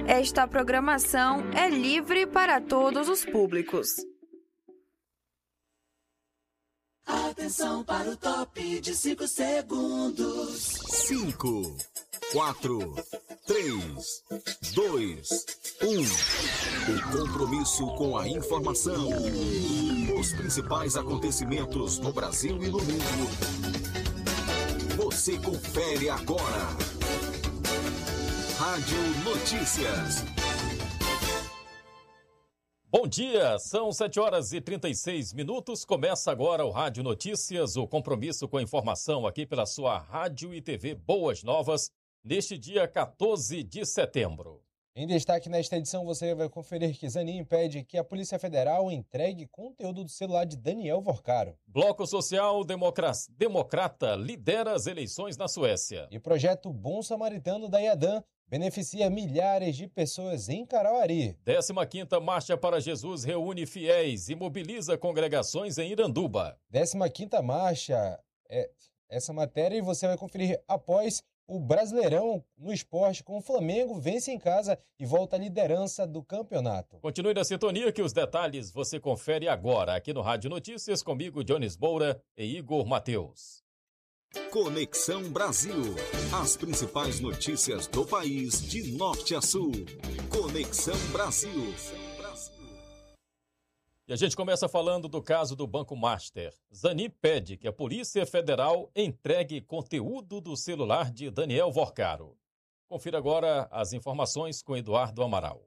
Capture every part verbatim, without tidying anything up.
Esta programação é livre para todos os públicos. Atenção para o top de cinco segundos. cinco, quatro, três, dois, um. O compromisso com a informação. Os principais acontecimentos no Brasil e no mundo. Você confere agora. Rádio Notícias. Bom dia, são sete horas e trinta e seis minutos. Começa agora o Rádio Notícias, o compromisso com a informação aqui pela sua Rádio e T V Boas Novas, neste dia quatorze de setembro. Em destaque nesta edição, você vai conferir que Zanin pede que a Polícia Federal entregue conteúdo do celular de Daniel Vorcaro. Bloco Social Democra- Democrata lidera as eleições na Suécia. E projeto Bom Samaritano da IADAM beneficia milhares de pessoas em Carauari. décima quinta Marcha para Jesus reúne fiéis e mobiliza congregações em Iranduba. décima quinta Marcha, é, essa matéria você vai conferir após o Brasileirão no esporte, com o Flamengo vence em casa e volta à liderança do campeonato. Continue na sintonia que os detalhes você confere agora aqui no Rádio Notícias comigo, Jones Moura e Igor Mateus. Conexão Brasil. As principais notícias do país de norte a sul. Conexão Brasil. E a gente começa falando do caso do Banco Master. Zanin pede que a Polícia Federal entregue conteúdo do celular de Daniel Vorcaro. Confira agora as informações com Eduardo Amaral.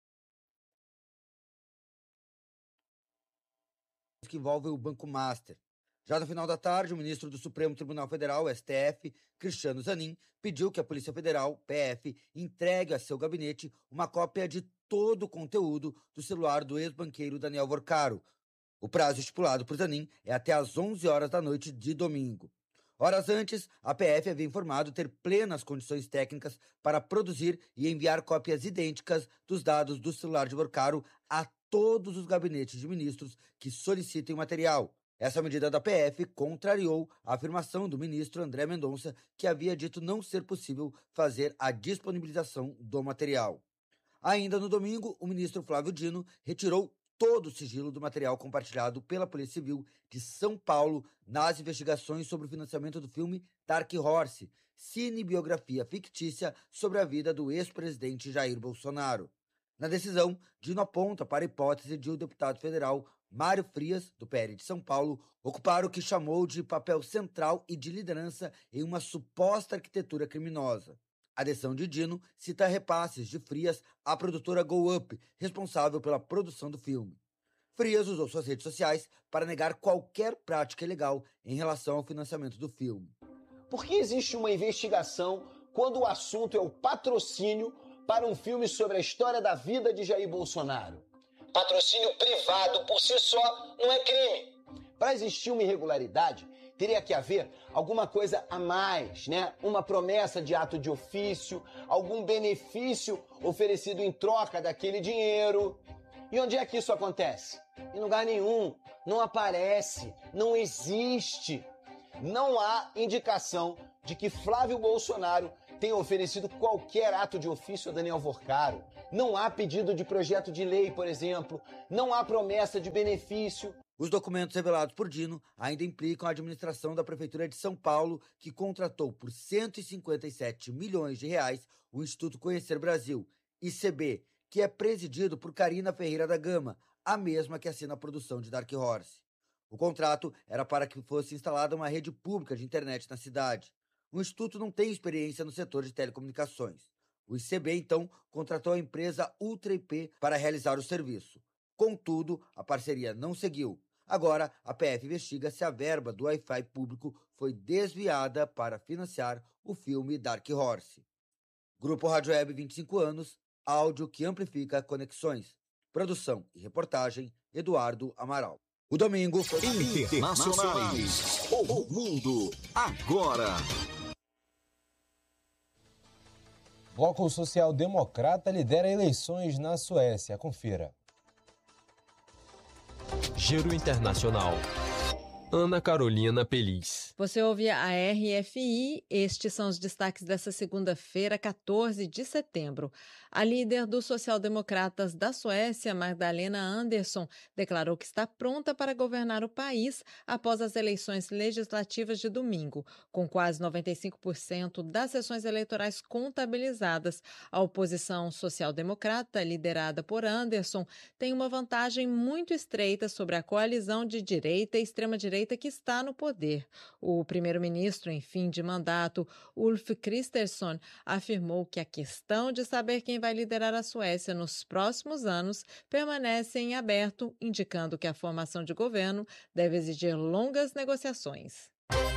Que envolve o Banco Master. Já no final da tarde, o ministro do Supremo Tribunal Federal, S T F, Cristiano Zanin, pediu que a Polícia Federal, P F, entregue a seu gabinete uma cópia de todo o conteúdo do celular do ex-banqueiro Daniel Vorcaro. O prazo estipulado por Zanin é até às onze horas da noite de domingo. Horas antes, a P F havia informado ter plenas condições técnicas para produzir e enviar cópias idênticas dos dados do celular de Vorcaro a todos os gabinetes de ministros que solicitem o material. Essa medida da P F contrariou a afirmação do ministro André Mendonça, que havia dito não ser possível fazer a disponibilização do material. Ainda no domingo, o ministro Flávio Dino retirou todo o sigilo do material compartilhado pela Polícia Civil de São Paulo nas investigações sobre o financiamento do filme Dark Horse, cinebiografia fictícia sobre a vida do ex-presidente Jair Bolsonaro. Na decisão, Dino aponta para a hipótese de o deputado federal Mário Frias, do P L de São Paulo, ocupar o que chamou de papel central e de liderança em uma suposta arquitetura criminosa. A decisão de Dino cita repasses de Frias à produtora Go Up, responsável pela produção do filme. Frias usou suas redes sociais para negar qualquer prática ilegal em relação ao financiamento do filme. Por que existe uma investigação quando o assunto é o patrocínio para um filme sobre a história da vida de Jair Bolsonaro? Patrocínio privado por si só não é crime. Para existir uma irregularidade, teria que haver alguma coisa a mais, né? Uma promessa de ato de ofício, algum benefício oferecido em troca daquele dinheiro. E onde é que isso acontece? Em lugar nenhum. Não aparece, não existe. Não há indicação de que Flávio Bolsonaro tenha oferecido qualquer ato de ofício a Daniel Vorcaro. Não há pedido de projeto de lei, por exemplo. Não há promessa de benefício. Os documentos revelados por Dino ainda implicam a administração da Prefeitura de São Paulo, que contratou por cento e cinquenta e sete milhões de reais o Instituto Conhecer Brasil, I C B, que é presidido por Carina Ferreira da Gama, a mesma que assina a produção de Dark Horse. O contrato era para que fosse instalada uma rede pública de internet na cidade. O Instituto não tem experiência no setor de telecomunicações. O I C B, então, contratou a empresa Ultra I P para realizar o serviço. Contudo, a parceria não seguiu. Agora, a P F investiga se a verba do Wi-Fi público foi desviada para financiar o filme Dark Horse. Grupo Rádio Web, vinte e cinco anos, áudio que amplifica conexões. Produção e reportagem, Eduardo Amaral. O domingo foi Internacionais. O mundo agora. Bloco Social Democrata lidera eleições na Suécia. Confira. Giro Internacional. Ana Carolina Peliz. Você ouve a R F I, estes são os destaques dessa segunda-feira, quatorze de setembro. A líder dos social-democratas da Suécia, Magdalena Andersson, declarou que está pronta para governar o país após as eleições legislativas de domingo. Com quase noventa e cinco por cento das sessões eleitorais contabilizadas, a oposição social-democrata, liderada por Andersson, tem uma vantagem muito estreita sobre a coalizão de direita e extrema-direita que está no poder. O primeiro-ministro em fim de mandato, Ulf Kristersson, afirmou que a questão de saber quem vai liderar a Suécia nos próximos anos permanece em aberto, indicando que a formação de governo deve exigir longas negociações.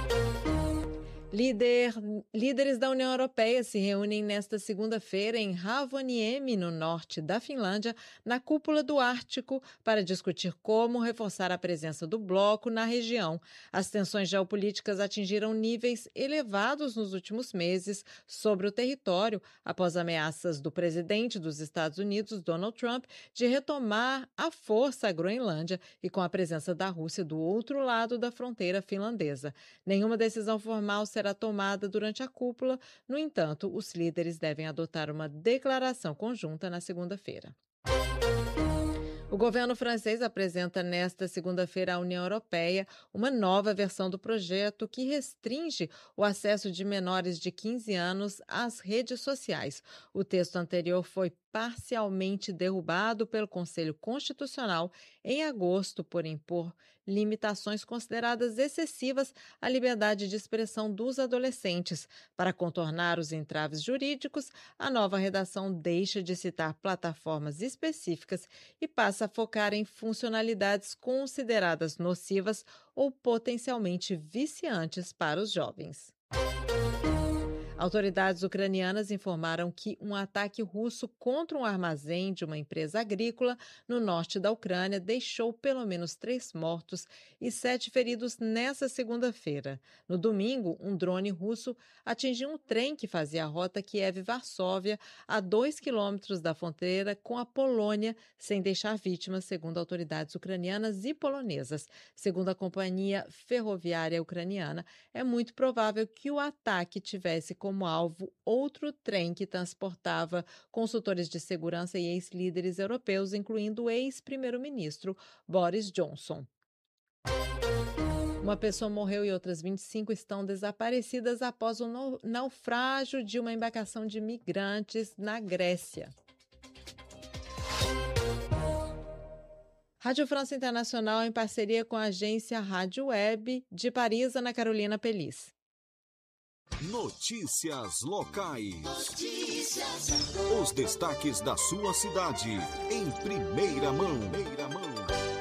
Líder, líderes da União Europeia se reúnem nesta segunda-feira em Rovaniemi, no norte da Finlândia, na cúpula do Ártico, para discutir como reforçar a presença do bloco na região. As tensões geopolíticas atingiram níveis elevados nos últimos meses sobre o território, após ameaças do presidente dos Estados Unidos, Donald Trump, de retomar à força a Groenlândia e com a presença da Rússia do outro lado da fronteira finlandesa. Nenhuma decisão formal será tomada durante a cúpula. No entanto, os líderes devem adotar uma declaração conjunta na segunda-feira. O governo francês apresenta nesta segunda-feira à União Europeia uma nova versão do projeto que restringe o acesso de menores de quinze anos às redes sociais. O texto anterior foi parcialmente derrubado pelo Conselho Constitucional em agosto por impor limitações consideradas excessivas à liberdade de expressão dos adolescentes. Para contornar os entraves jurídicos, a nova redação deixa de citar plataformas específicas e passa a focar em funcionalidades consideradas nocivas ou potencialmente viciantes para os jovens. Autoridades ucranianas informaram que um ataque russo contra um armazém de uma empresa agrícola no norte da Ucrânia deixou pelo menos três mortos e sete feridos nesta segunda-feira. No domingo, um drone russo atingiu um trem que fazia a rota Kiev-Varsóvia, a dois quilômetros da fronteira com a Polônia, sem deixar vítimas, segundo autoridades ucranianas e polonesas. Segundo a companhia ferroviária ucraniana, é muito provável que o ataque tivesse como alvo outro trem que transportava consultores de segurança e ex-líderes europeus, incluindo o ex-primeiro-ministro Boris Johnson. Uma pessoa morreu e outras vinte e cinco estão desaparecidas após o naufrágio de uma embarcação de migrantes na Grécia. Rádio França Internacional em parceria com a agência Rádio Web de Paris, Ana Carolina Peliz. Notícias locais. Notícias. Os destaques da sua cidade em primeira mão. Primeira mão.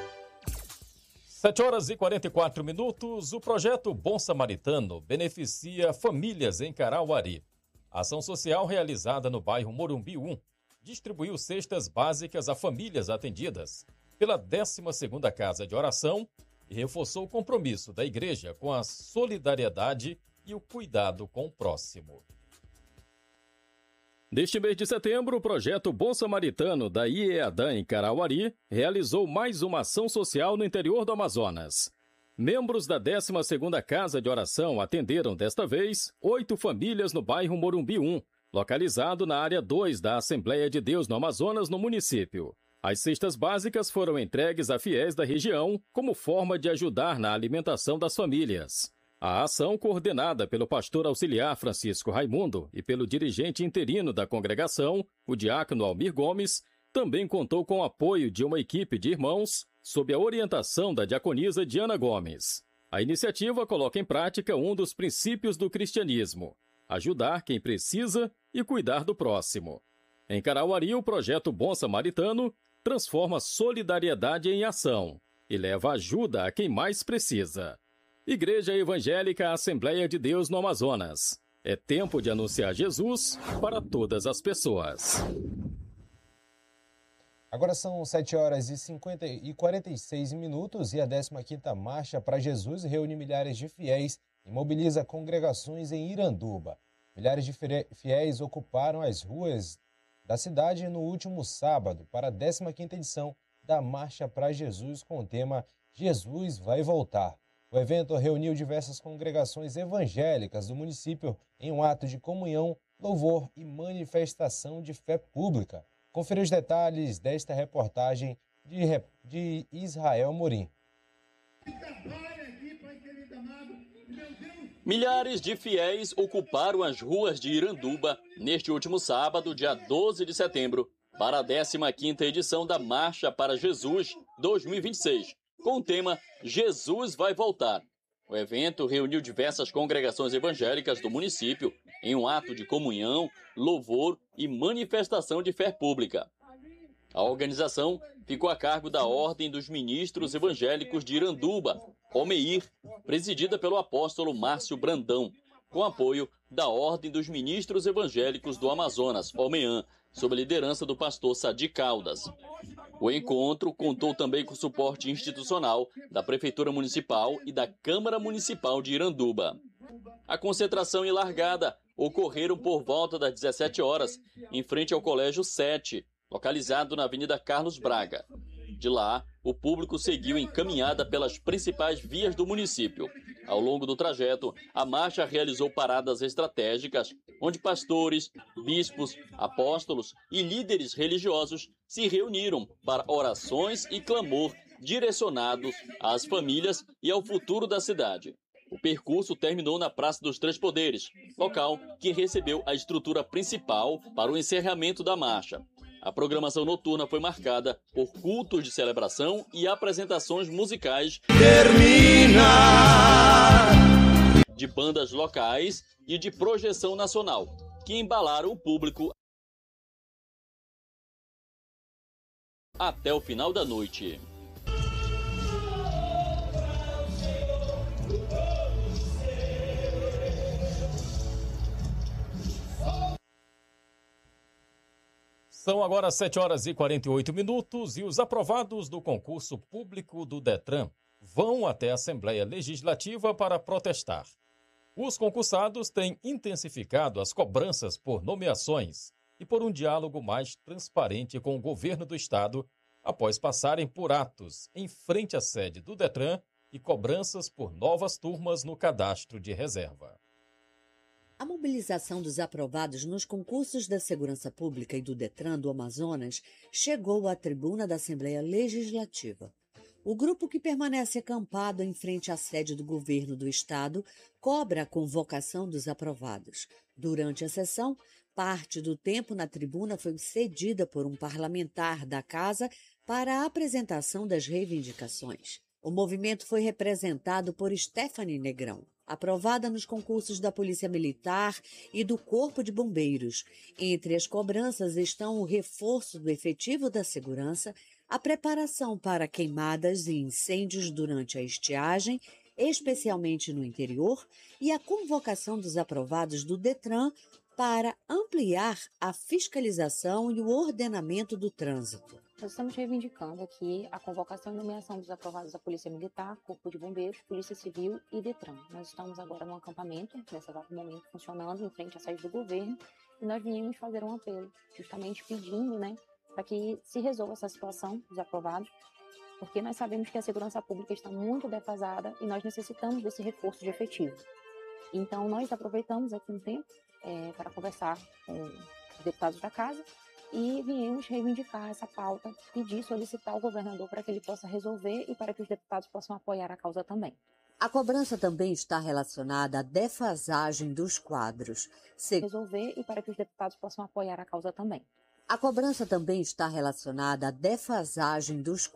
sete horas e quarenta e quatro minutos. O projeto Bom Samaritano beneficia famílias em Carauari. A ação social realizada no bairro Morumbi um distribuiu cestas básicas a famílias atendidas pela décima segunda Casa de Oração e reforçou o compromisso da igreja com a solidariedade e o cuidado com o próximo. Neste mês de setembro, o projeto Bom Samaritano da I E A D A em Carauari realizou mais uma ação social no interior do Amazonas. Membros da décima segunda Casa de Oração atenderam desta vez oito famílias no bairro Morumbi um, localizado na área dois da Assembleia de Deus no Amazonas, no município. As cestas básicas foram entregues a fiéis da região como forma de ajudar na alimentação das famílias. A ação, coordenada pelo pastor auxiliar Francisco Raimundo e pelo dirigente interino da congregação, o diácono Almir Gomes, também contou com o apoio de uma equipe de irmãos, sob a orientação da diaconisa Diana Gomes. A iniciativa coloca em prática um dos princípios do cristianismo: ajudar quem precisa e cuidar do próximo. Em Carauari, o projeto Bom Samaritano transforma solidariedade em ação e leva ajuda a quem mais precisa. Igreja Evangélica Assembleia de Deus no Amazonas. É tempo de anunciar Jesus para todas as pessoas. Agora são sete horas e, cinquenta e quarenta e seis minutos e a décima quinta Marcha para Jesus reúne milhares de fiéis e mobiliza congregações em Iranduba. Milhares de fiéis ocuparam as ruas da cidade no último sábado para a décima quinta edição da Marcha para Jesus com o tema Jesus vai voltar. O evento reuniu diversas congregações evangélicas do município em um ato de comunhão, louvor e manifestação de fé pública. Confira os detalhes desta reportagem de, de Israel Morim. Milhares de fiéis ocuparam as ruas de Iranduba neste último sábado, dia doze de setembro, para a décima quinta edição da Marcha para Jesus dois mil e vinte e seis, com o tema Jesus vai voltar. O evento reuniu diversas congregações evangélicas do município em um ato de comunhão, louvor e manifestação de fé pública. A organização ficou a cargo da Ordem dos Ministros Evangélicos de Iranduba, OMEIR, presidida pelo apóstolo Márcio Brandão, com apoio da Ordem dos Ministros Evangélicos do Amazonas, OMEAN, sob a liderança do pastor Sadi Caldas. O encontro contou também com suporte institucional da Prefeitura Municipal e da Câmara Municipal de Iranduba. A concentração e largada ocorreram por volta das dezessete horas, em frente ao Colégio sete, localizado na Avenida Carlos Braga. De lá, o público seguiu em caminhada pelas principais vias do município. Ao longo do trajeto, a marcha realizou paradas estratégicas, onde pastores, bispos, apóstolos e líderes religiosos se reuniram para orações e clamor direcionados às famílias e ao futuro da cidade. O percurso terminou na Praça dos Três Poderes, local que recebeu a estrutura principal para o encerramento da marcha. A programação noturna foi marcada por cultos de celebração e apresentações musicais Termina! de bandas locais e de projeção nacional, que embalaram o público até o final da noite. São agora sete horas e quarenta e oito minutos e os aprovados do concurso público do Detran vão até a Assembleia Legislativa para protestar. Os concursados têm intensificado as cobranças por nomeações e por um diálogo mais transparente com o governo do Estado após passarem por atos em frente à sede do Detran e cobranças por novas turmas no cadastro de reserva. A mobilização dos aprovados nos concursos da Segurança Pública e do Detran do Amazonas chegou à tribuna da Assembleia Legislativa. O grupo que permanece acampado em frente à sede do governo do Estado cobra a convocação dos aprovados. Durante a sessão, parte do tempo na tribuna foi cedida por um parlamentar da Casa para a apresentação das reivindicações. O movimento foi representado por Stephanie Negrão, aprovada nos concursos da Polícia Militar e do Corpo de Bombeiros. Entre as cobranças estão o reforço do efetivo da segurança, a preparação para queimadas e incêndios durante a estiagem, especialmente no interior, e a convocação dos aprovados do Detran para ampliar a fiscalização e o ordenamento do trânsito. Nós estamos reivindicando aqui a convocação e nomeação dos aprovados da Polícia Militar, Corpo de Bombeiros, Polícia Civil e Detran. Nós estamos agora no acampamento, nesse exato momento, funcionando em frente à sede do governo, e nós viemos fazer um apelo, justamente pedindo, né, para que se resolva essa situação dos aprovados, porque nós sabemos que a segurança pública está muito defasada e nós necessitamos desse reforço de efetivo. Então, nós aproveitamos aqui um tempo é, para conversar com os deputados da Casa, e viemos reivindicar essa pauta, pedir, solicitar ao governador para que ele possa resolver e para que os deputados possam apoiar a causa também. A cobrança também está relacionada à defasagem dos quadros. Se... Resolver e para que os deputados possam apoiar a causa também. A cobrança também está relacionada à defasagem dos quadros.